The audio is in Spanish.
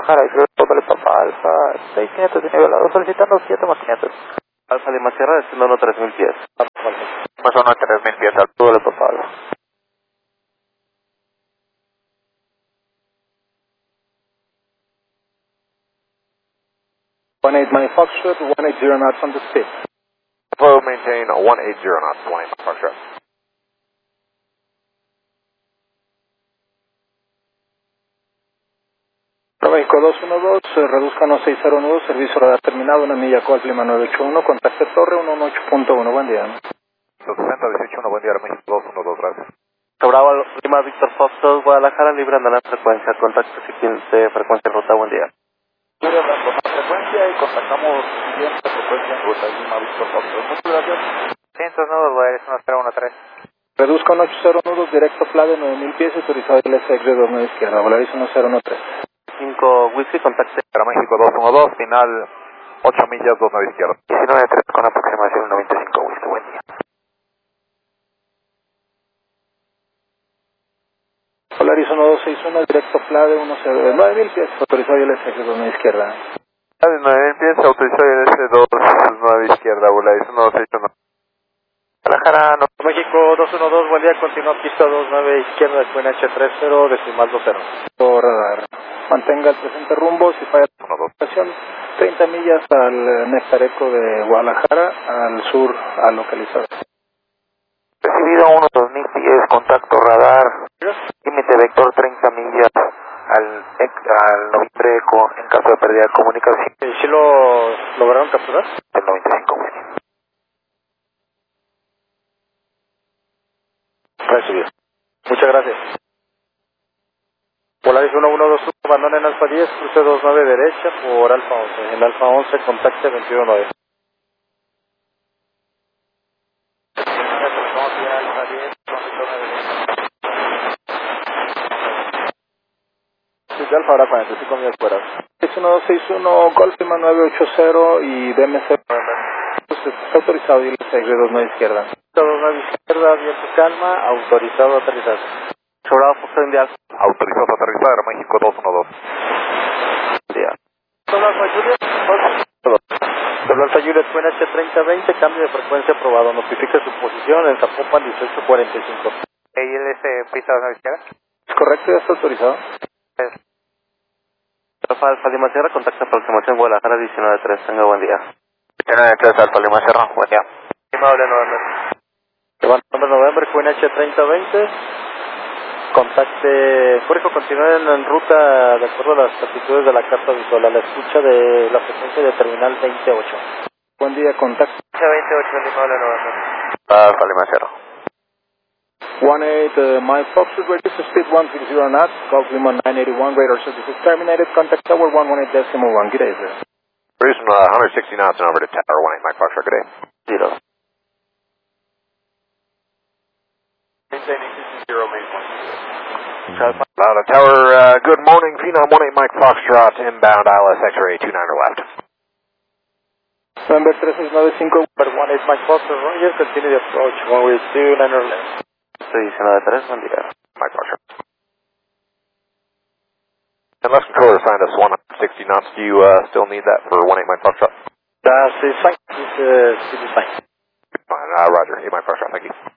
Guadalajara, y creo que papá Alfa 6500 de nivel, solicitando 7 más 500. Alfa Lima Sierra, descendiendo 3000 pies. Más o menos 3000 pies, al doble papá Alfa. 18 Mike Foxtrot, 180 knots on the speed. Will maintain 180 knots, 18 Mike Foxtrot. México 212, reduzcan 609 nudos, servicio radar terminado, una milla Golf Lima 981, contacte Torre 118.1, buen día. 260, buen día, México 212, gracias. Bravo, Lima Víctor Fox 2, Guadalajara, libre andar la frecuencia, contacto 15, frecuencia en ruta, buen día. Libre andar la frecuencia y contactamos siguiente frecuencia en ruta, Lima Víctor Fox 2, muchas gracias. 100 nudos, voy a 1013. Reduzca 80 nudos, directo FLADE 9000 pies, autorizado el SX de 29 izquierda, Volaris 1013. 5 Whisky, contacte para México 212, final 8 millas, 29 izquierda. 193 con aproximación 95 Whisky, buen día. Volaris 1261, directo FLADE 9000 pies, autorizado el SX de 29 izquierda. 9000 pies, autorizado el S29 izquierda, Volaris 1261. Guadalajara, México 212, buen día, continúa pista 29 izquierda, QNH30, decimal 20. Por radar. Mantenga el presente rumbo, si falla la estación, 30 millas al Nectareco de Guadalajara, al sur, al localizador. Recibido 2000 pies, contacto radar, límite vector 30 millas al Novitreco en caso de pérdida de comunicación. ¿Sí lo lograron capturar? El 95 Whisky. Recibido. Muchas gracias. Polaris 112, abandona en Alfa 10, cruce 29 derecha por Alfa 11. En Alfa 11, contacte 219. Desde Alfa ahora 45 millas fuera. 1261, Golf Lima 980 y DMC. Está autorizado y el SX de 29 izquierda. 29 izquierda, viento calma, autorizado aterrizar. Sobrado Fox India. Autorizado aterrizar, México 212. Día. Sobrado Alfa Juliet, QNH 3020, cambio de frecuencia aprobado. Notifique su posición en Zapopan 1845. ¿ILS pista a la izquierda? ¿Es correcto? ¿Ya está autorizado? Alfa Lima Sierra, contacta aproximación Guadalajara 19-3, tenga buen día. 19-3, Alfa Lima Sierra, buen día. Amable November. Levantando November, QNH 3020. Contacte, Jorge, continúen en ruta de acuerdo a las aptitudes de la carta visual, a la escucha de la frecuencia de terminal 28. Buen día, contacto. 28, Amable November. Alfa Lima Sierra. 18, Mike Fox, register speed 130 knots, Golf Lima 981, radar services terminated, contact tower 118.1, good day, sir. Cruise 160 knots and over to tower 18, Mike Fox, good day. 0. Maintaining 0, Loud Tower, good morning, Phenom 18 Mike Foxtrot, inbound ILS X-ray 29 left. November 3695, 18 Mike Fox, Roger, continue the approach, 182, 9 left. 19-3, buen día. Mike Foxtrot. Unless controller assigned us 160 knots, do you still need that for 18 Mike Foxtrot? That's fine, it's fine. Fine, Roger, 8 Mike Foxtrot, thank you.